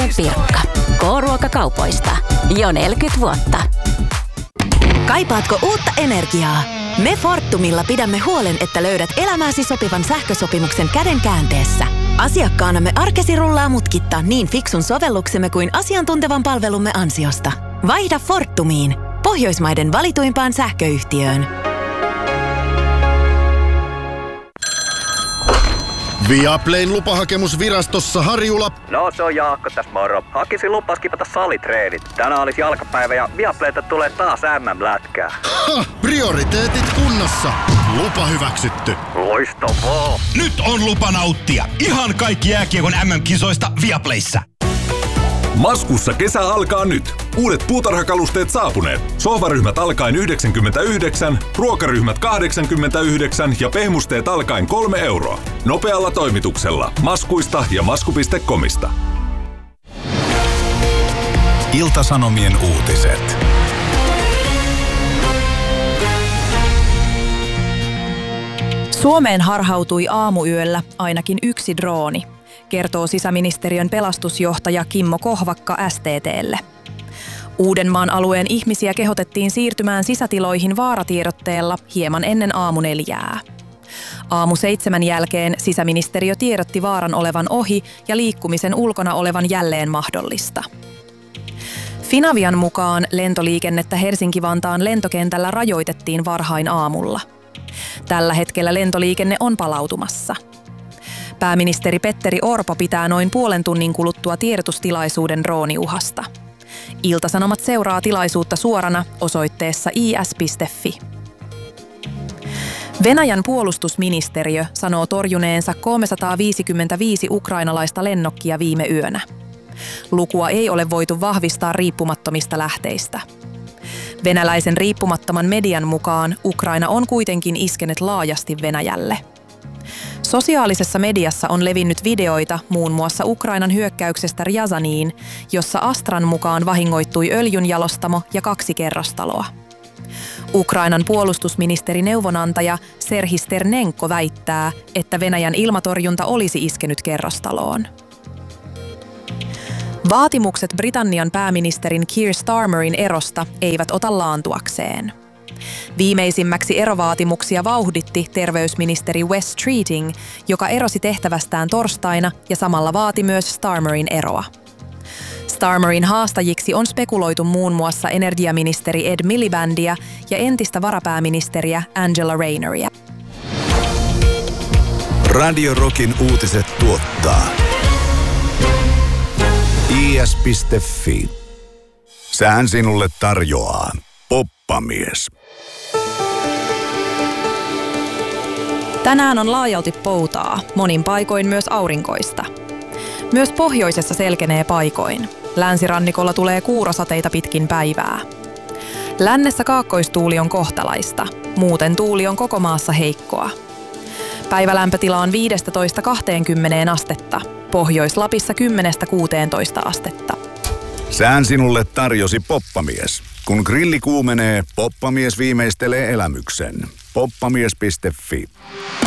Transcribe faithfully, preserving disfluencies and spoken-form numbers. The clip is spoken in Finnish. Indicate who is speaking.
Speaker 1: Pirkka. K-ruokakaupoista. Jo neljäkymmentä vuotta.
Speaker 2: Kaipaatko uutta energiaa? Me Fortumilla pidämme huolen, että löydät elämääsi sopivan sähkösopimuksen käden käänteessä. Asiakkaanamme arkesi rullaa mutkitta niin fiksun sovelluksemme kuin asiantuntevan palvelumme ansiosta. Vaihda Fortumiin, Pohjoismaiden valituimpaan sähköyhtiöön.
Speaker 3: Viaplayn lupahakemus virastossa, Harjula.
Speaker 4: No se on Jaakko tässä moro. Hakisin lupas kipata salitreenit. Tänään olisi jalkapäivä ja Viaplayta tulee taas äm äm-lätkää.
Speaker 3: Ha! Prioriteetit kunnossa. Lupa hyväksytty.
Speaker 4: Loistavaa.
Speaker 5: Nyt on lupa nauttia. Ihan kaikki jääkiekon äm äm-kisoista Viaplayssä.
Speaker 6: Maskussa kesä alkaa nyt. Uudet puutarhakalusteet saapuneet. Sohvaryhmät alkaen yhdeksänkymmentäyhdeksän, ruokaryhmät kahdeksankymmentäyhdeksän ja pehmusteet alkaen kolme euroa. Nopealla toimituksella. Maskuista ja masku piste comista.
Speaker 7: Ilta-Sanomien uutiset.
Speaker 8: Suomeen harhautui aamuyöllä ainakin yksi drooni, kertoo sisäministeriön pelastusjohtaja Kimmo Kohvakka S T T:lle. Uudenmaan alueen ihmisiä kehotettiin siirtymään sisätiloihin vaaratiedotteella hieman ennen aamu neljää. Aamu seitsemän jälkeen sisäministeriö tiedotti vaaran olevan ohi ja liikkumisen ulkona olevan jälleen mahdollista. Finavian mukaan lentoliikennettä Helsinki-Vantaan lentokentällä rajoitettiin varhain aamulla. Tällä hetkellä lentoliikenne on palautumassa. Pääministeri Petteri Orpo pitää noin puolen tunnin kuluttua tiedotustilaisuuden drooniuhasta. Ilta-Sanomat seuraa tilaisuutta suorana osoitteessa i s piste f i. Venäjän puolustusministeriö sanoo torjuneensa kolmesataaviisikymmentäviisi ukrainalaista lennokkia viime yönä. Lukua ei ole voitu vahvistaa riippumattomista lähteistä. Venäläisen riippumattoman median mukaan Ukraina on kuitenkin iskenyt laajasti Venäjälle. Sosiaalisessa mediassa on levinnyt videoita muun muassa Ukrainan hyökkäyksestä Rjazaniin, jossa Astran mukaan vahingoittui öljynjalostamo ja kaksi kerrostaloa. Ukrainan puolustusministeri neuvonantaja Serhii Sternenko väittää, että Venäjän ilmatorjunta olisi iskenyt kerrostaloon. Vaatimukset Britannian pääministerin Keir Starmerin erosta eivät ota laantuakseen. Viimeisimmäksi erovaatimuksia vauhditti terveysministeri Wes Streeting, joka erosi tehtävästään torstaina ja samalla vaati myös Starmerin eroa. Starmerin haastajiksi on spekuloitu muun muassa energiaministeri Ed Milibandia ja entistä varapääministeriä Angela Rayneria.
Speaker 7: Radio Rockin uutiset tuottaa i s piste f i. Sään sinulle tarjoaa Poppamies.
Speaker 8: Tänään on laajalti poutaa, monin paikoin myös aurinkoista. Myös pohjoisessa selkenee paikoin. Länsirannikolla tulee kuurosateita pitkin päivää. Lännessä kaakkoistuuli on kohtalaista, muuten tuuli on koko maassa heikkoa. Päivälämpötila on viisitoista kaksikymmentä astetta, Pohjois-Lapissa kymmenestä kuuteentoista astetta.
Speaker 7: Sään sinulle tarjosi Poppamies. Kun grilli kuumenee, Poppamies viimeistelee elämyksen. poppamies piste f i.